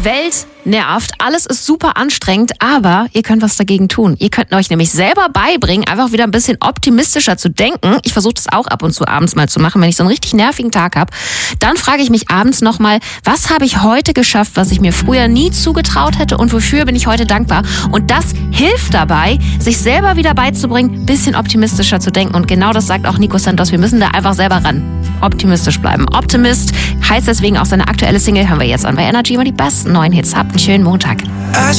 Die Welt nervt, alles ist super anstrengend, aber ihr könnt was dagegen tun. Ihr könnt euch nämlich selber beibringen, einfach wieder ein bisschen optimistischer zu denken. Ich versuche das auch ab und zu abends mal zu machen, wenn ich so einen richtig nervigen Tag habe. Dann frage ich mich abends nochmal, was habe ich heute geschafft, was ich mir früher nie zugetraut hätte und wofür bin ich heute dankbar? Und das hilft dabei, sich selber wieder beizubringen, ein bisschen optimistischer zu denken. Und genau das sagt auch Nico Santos, wir müssen da einfach selber ran. Optimistisch bleiben. Optimist heißt deswegen auch seine aktuelle Single, hören wir jetzt an bei Energy, immer die besten neuen Hits. Habt einen schönen Montag.